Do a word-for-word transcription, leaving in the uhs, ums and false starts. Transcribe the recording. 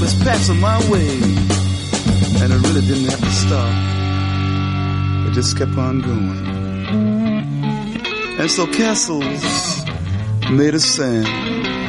was passing my way, and it really didn't have to stop. It just kept on going. And so castles made of sand